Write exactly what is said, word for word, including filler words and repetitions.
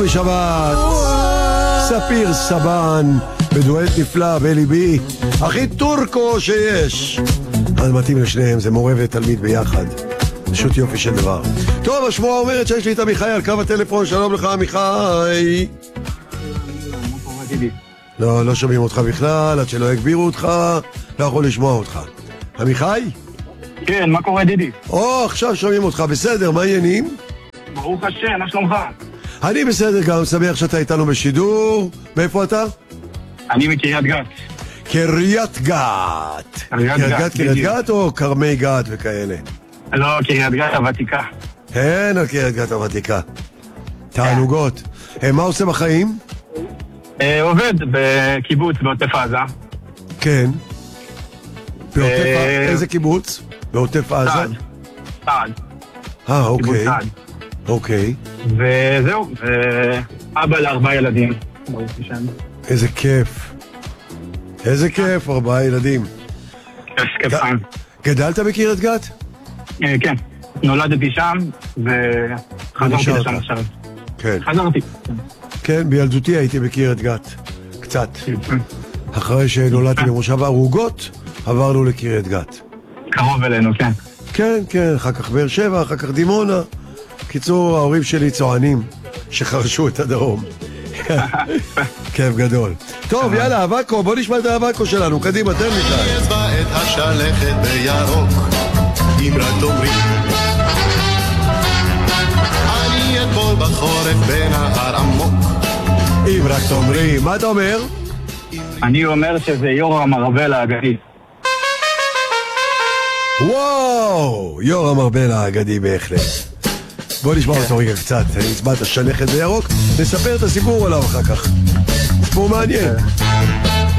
בשבת, ספיר סבן, בדואט נפלא בליבי, הכי טורקו שיש. אז מתאים לשניהם, זה מורה ותלמיד ביחד. פשוט יופי של דבר. טוב, השמועה אומרת שיש לי את עמיחי על קו הטלפון. שלום לך עמיחי. לא, לא שומעים אותך בכלל, עד שלא הגבירו אותך, לא יכול לשמוע אותך. עמיחי? כן, מה קורה דידי? או, עכשיו שומעים אותך, בסדר, מה העניינים? ברוך השם, מה שלומך? אני בסדר גם, שמח שאתה איתנו בשידור. מאיפה אתה? אני מקריית גת. קריית גת. קריית גת, קריית גת או כרמי גת וכאלה? לא, קריית גת הוותיקה. כן, על קריית גת הוותיקה. תענוגות. מה עושה בחיים? עובד בקיבוץ בעוטף עזה. כן. בעוטף עזה? איזה קיבוץ? בעוטף עזה? סעד. סעד. אה, אוקיי. סעד. אוקיי. וזהו, אבא לארבעה ילדים. ברוך השם. איזה כיף. איזה כיף, ארבעה ילדים. כיף, כיף חיים. גדלת בקריית גת? כן. נולדתי שם וחזרתי לשם עכשיו. כן. חזרתי. כן, בילדותי הייתי בקריית גת. קצת. אחרי שנולדתי במושב ערוגות, עברנו לקריית גת. קרוב אלינו, כן. כן, כן, אחר כך באר שבע, אחר כך דימונה. קיצור, ההורים שלי צוענים שחרשו את הדרום. כיף גדול. טוב, יאללה, אבקו, בוא נשמע את האבקו שלנו. קדימה, תן לי כאן. אני אצבע את השלכת בירוק, אם רק תאמרי. אני אטבול בחורף בנהר עמוק. אם רק תאמרי. מה אתה אומר? אני אומר שזה יורם ארבל האגדי. וואו, יורם ארבל האגדי בהחלט. בוא נשמע אותו רגע קצת. אני אצבע את השלכת בירוק, נספר את הסיפור עליו אחר כך. סיפור מעניין.